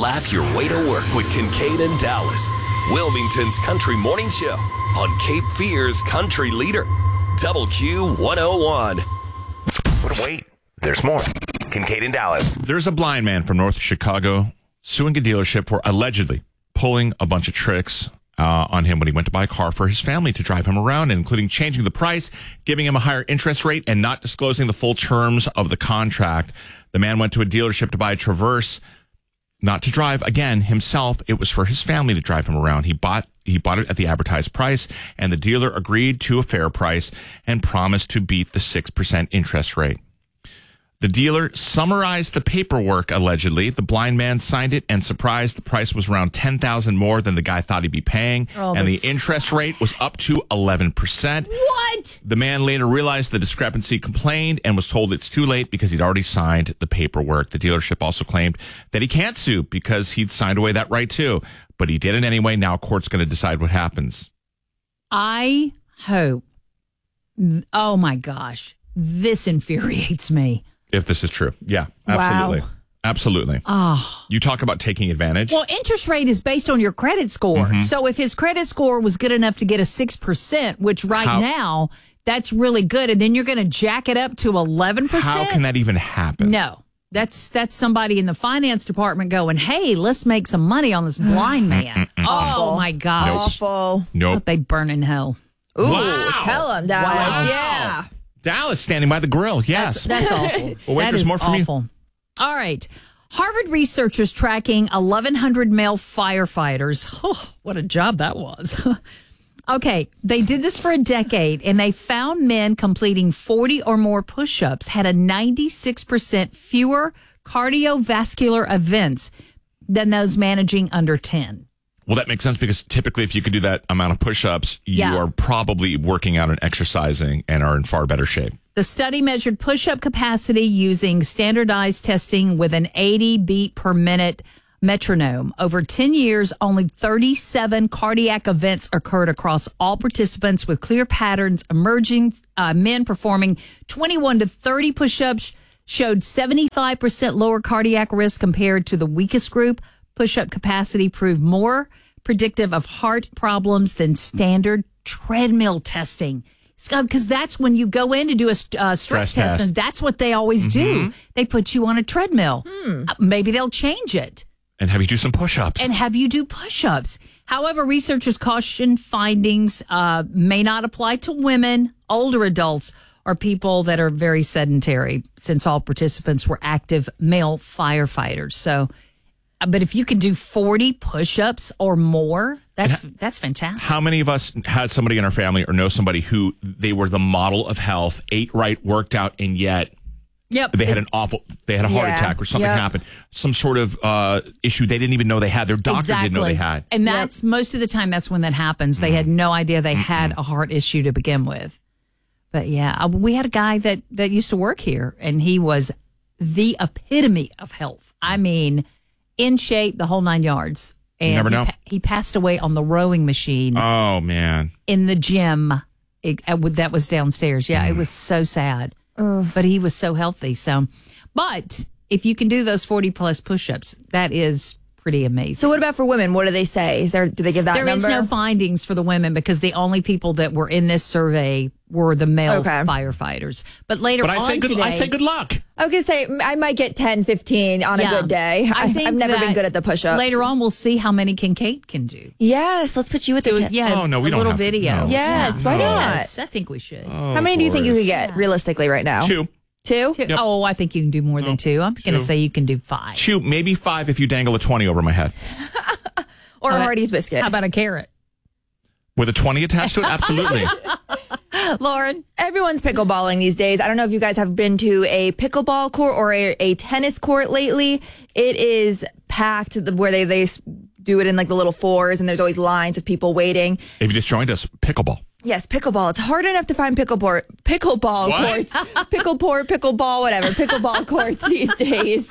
Laugh your way to work with Kincaid and Dallas. Wilmington's Country Morning Show on Cape Fear's Country Leader. Double Q 101. But wait, there's more. Kincaid and Dallas. There's a blind man from North Chicago suing a dealership for allegedly pulling a bunch of tricks on him when he went to buy a car for his family to drive him around, including changing the price, giving him a higher interest rate, and not disclosing the full terms of the contract. The man went to a dealership to buy a Traverse, not to drive, again, himself. It was for his family to drive him around. He bought it at the advertised price, and the dealer agreed to a fair price and promised to beat the 6% interest rate. The dealer summarized the paperwork, allegedly. The blind man signed it and surprised the price was around $10,000 more than the guy thought he'd be paying. And the interest rate was up to 11%. What? The man later realized the discrepancy, complained, and was told it's too late because he'd already signed the paperwork. The dealership also claimed that he can't sue because he'd signed away that right too. But he did it anyway. Now court's going to decide what happens. I hope. Oh my gosh. This infuriates me. If this is true. Yeah, absolutely. Wow. Absolutely. Oh. You talk about taking advantage. Well, interest rate is based on your credit score. Mm-hmm. So if his credit score was good enough to get a 6%, which now, that's really good, and then you're going to jack it up to 11%? How can that even happen? No. That's somebody in the finance department going, hey, let's make some money on this blind man. Oh, my gosh. Awful. Nope. Hope they burn in hell. Ooh, Wow. tell him, Dallas. Wow. Yeah. Dallas standing by the grill. Yes. That's awful. Well, wait, that there's is more from you. awful. All right. Harvard researchers tracking 1,100 male firefighters. Oh, what a job that was. Okay, they did this for a decade, and they found men completing 40 or more push-ups had a 96% fewer cardiovascular events than those managing under 10. Well, that makes sense because typically if you could do that amount of push-ups, you are probably working out and exercising and are in far better shape. The study measured push-up capacity using standardized testing with an 80 beat per minute metronome. Over 10 years, only 37 cardiac events occurred across all participants, with clear patterns emerging. Men performing 21 to 30 push-ups showed 75% lower cardiac risk compared to the weakest group. Push-up capacity proved more predictive of heart problems than standard treadmill testing. Because that's when you go in to do a stress test, and that's what they always do. They put you on a treadmill. Maybe they'll change it. And have you do some push-ups. However, researchers caution findings may not apply to women, older adults, or people that are very sedentary, since all participants were active male firefighters. So, but if you can do 40 push-ups or more, that's fantastic. How many of us had somebody in our family or know somebody who they were the model of health, ate right, worked out, and yet they had a heart attack or something happened, some sort of issue they didn't even know they had. Their doctor didn't know they had. And that's most of the time that's when that happens. They had no idea they had a heart issue to begin with. But yeah, we had a guy that used to work here, and he was the epitome of health. I mean, in shape, the whole 9 yards. And you never know. He passed away on the rowing machine. Oh, man. In the gym that was downstairs. Yeah, it was so sad. But he was so healthy. But if you can do those 40 plus push-ups, that is pretty amazing. So what about for women? What do they say? Do they give that number? There is no findings for the women because the only people that were in this survey were the male firefighters. But later I say good luck. I was going to say, I might get 10, 15 on a good day. I've never been good at the push-ups. Later on, we'll see how many Kincaid can do. Yes, let's put you at the 10. Yeah, oh, no, we don't little have to, video. no. Yes, why not? Yes, I think we should. How many do you think you could get realistically right now? 2. 2? Yep. Oh, I think you can do more than 2. I'm going to say you can do 5. 2, maybe 5 if you dangle a 20 over my head. Or a Hardee's biscuit. How about a carrot? With a 20 attached to it? Absolutely. Lauren? Everyone's pickleballing these days. I don't know if you guys have been to a pickleball court or a tennis court lately. It is packed where they do it in like the little fours, and there's always lines of people waiting. If you just joined us, pickleball. Yes, pickleball. It's hard enough to find pickleball courts. Pickleball, whatever. Pickleball courts these days.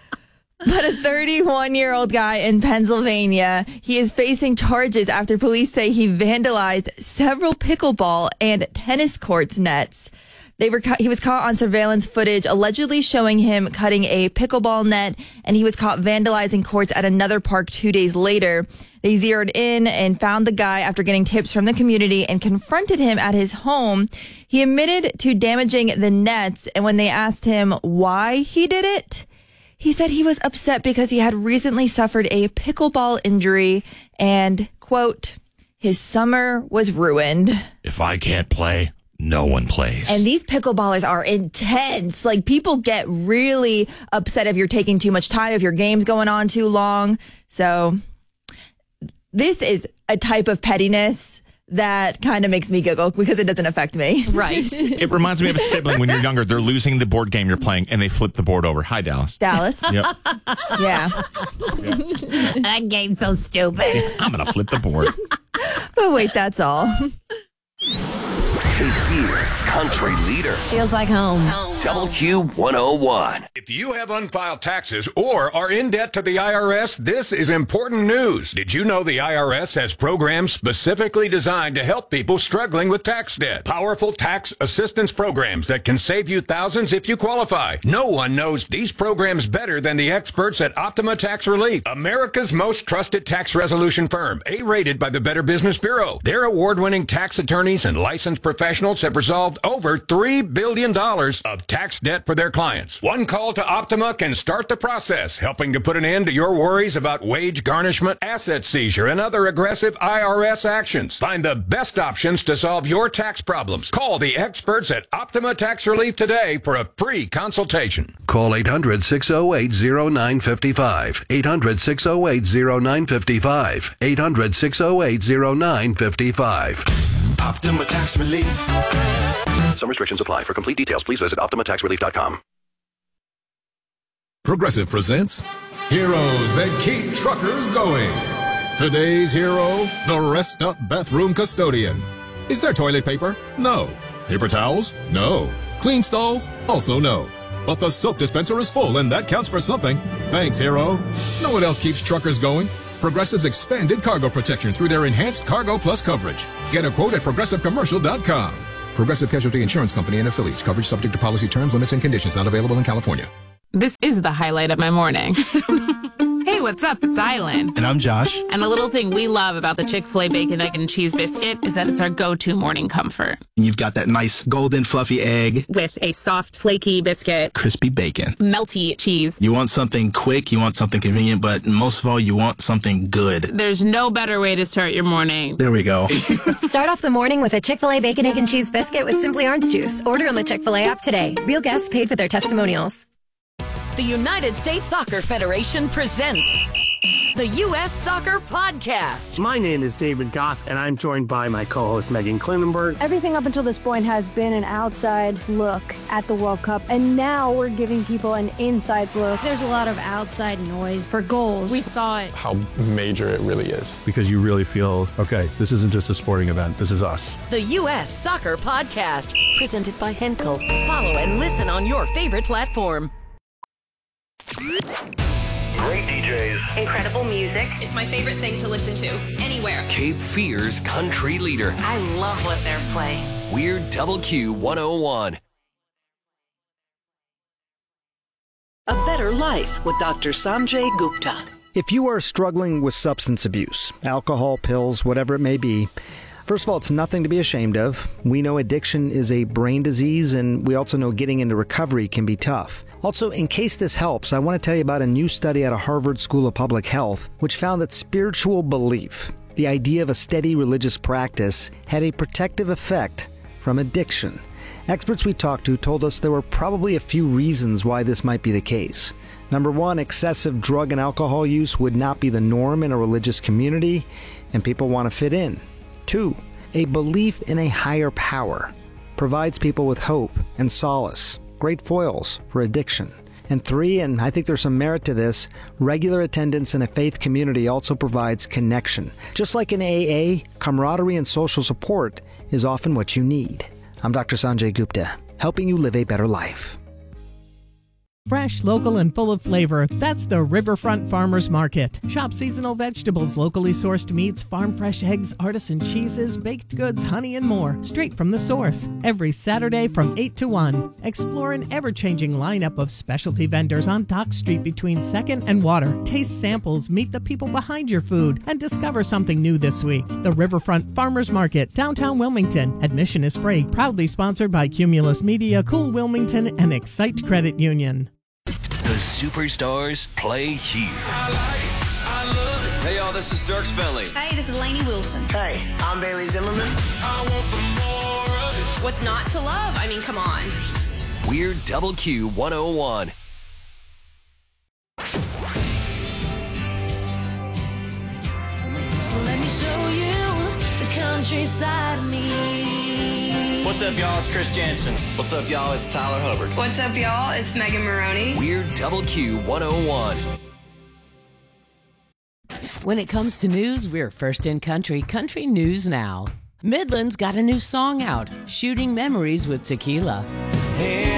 But a 31-year-old guy in Pennsylvania, he is facing charges after police say he vandalized several pickleball and tennis courts nets. He was caught on surveillance footage allegedly showing him cutting a pickleball net, and he was caught vandalizing courts at another park 2 days later. They zeroed in and found the guy after getting tips from the community and confronted him at his home. He admitted to damaging the nets, and when they asked him why he did it, he said he was upset because he had recently suffered a pickleball injury and, quote, his summer was ruined. If I can't play, no one plays. And these pickleballers are intense. Like, people get really upset if you're taking too much time, if your game's going on too long. So this is a type of pettiness that kind of makes me giggle because it doesn't affect me. Right. It reminds me of a sibling when you're younger. They're losing the board game you're playing, and they flip the board over. Hi, Dallas. Dallas? Yep. Yeah. That game's so stupid. I'm going to flip the board. But wait, that's all. Cape Fear's country leader. Feels like home. WQ101. If you have unfiled taxes or are in debt to the IRS, this is important news. Did you know the IRS has programs specifically designed to help people struggling with tax debt? Powerful tax assistance programs that can save you thousands if you qualify. No one knows these programs better than the experts at Optima Tax Relief, America's most trusted tax resolution firm, A-rated by the Better Business Bureau. Their award-winning tax attorneys and licensed professionals have resolved over $3 billion of tax debt for their clients. One call to Optima can start the process, helping to put an end to your worries about wage garnishment, asset seizure, and other aggressive IRS actions. Find the best options to solve your tax problems. Call the experts at Optima Tax Relief today for a free consultation. Call 800-608-0955. 800-608-0955. 800-608-0955. Optima Tax Relief. Some restrictions apply. For complete details, please visit OptimaTaxRelief.com. Progressive presents Heroes That Keep Truckers Going. Today's hero, the Rest Up Bathroom Custodian. Is there toilet paper? No. Paper towels? No. Clean stalls? Also no. But the soap dispenser is full, and that counts for something. Thanks, hero. No one else keeps truckers going. Progressive's expanded cargo protection through their enhanced Cargo Plus coverage. Get a quote at ProgressiveCommercial.com. Progressive Casualty Insurance Company and affiliates. Coverage subject to policy terms, limits, and conditions. Not available in California. This is the highlight of my morning. Hey, what's up? It's Island. And I'm Josh. And a little thing we love about the Chick-fil-A Bacon, Egg, and Cheese Biscuit is that it's our go-to morning comfort. You've got that nice golden fluffy egg. With a soft, flaky biscuit. Crispy bacon. Melty cheese. You want something quick, you want something convenient, but most of all, you want something good. There's no better way to start your morning. There we go. Start off the morning with a Chick-fil-A Bacon, Egg, and Cheese Biscuit with Simply Orange Juice. Order on the Chick-fil-A app today. Real guests paid for their testimonials. The United States Soccer Federation presents the U.S. Soccer Podcast. My name is David Goss, and I'm joined by my co-host Megan Klinenberg. Everything up until this point has been an outside look at the World Cup, and now we're giving people an inside look. There's a lot of outside noise for goals. We thought how major it really is. Because you really feel, okay, this isn't just a sporting event, this is us. The U.S. Soccer Podcast, presented by Henkel. Follow and listen on your favorite platform. Great DJs. Incredible music. It's my favorite thing to listen to, anywhere. Cape Fear's country leader. I love what they're playing. We're WQ101. A Better Life with Dr. Sanjay Gupta. If you are struggling with substance abuse, alcohol, pills, whatever it may be, first of all, it's nothing to be ashamed of. We know addiction is a brain disease, and we also know getting into recovery can be tough. Also, in case this helps, I want to tell you about a new study out of Harvard School of Public Health, which found that spiritual belief, the idea of a steady religious practice, had a protective effect from addiction. Experts we talked to told us there were probably a few reasons why this might be the case. Number one, excessive drug and alcohol use would not be the norm in a religious community, and people want to fit in. Two, a belief in a higher power provides people with hope and solace, great foils for addiction. And three, and I think there's some merit to this, regular attendance in a faith community also provides connection. Just like in AA, camaraderie and social support is often what you need. I'm Dr. Sanjay Gupta, helping you live a better life. Fresh, local, and full of flavor. That's the Riverfront Farmers Market. Shop seasonal vegetables, locally sourced meats, farm fresh eggs, artisan cheeses, baked goods, honey, and more. Straight from the source. Every Saturday from 8 to 1. Explore an ever-changing lineup of specialty vendors on Dock Street between 2nd and Water. Taste samples, meet the people behind your food, and discover something new this week. The Riverfront Farmers Market, downtown Wilmington. Admission is free. Proudly sponsored by Cumulus Media, Cool Wilmington, and Excite Credit Union. The superstars play here. Hey y'all, this is Dirk Bentley. Hey, this is Lainey Wilson. Hey, I'm Bailey Zimmerman. I want some more of this. What's not to love? I mean, come on. We're Double Q 101. So let me show you the countryside of me. What's up y'all, it's Chris Jansen. What's up y'all, it's Tyler Hubbard. What's up, y'all? It's Megan Maroney. We're Double Q 101. When it comes to news, we're first in country. Country News Now. Midland's got a new song out, Shooting Memories with Tequila. Hey.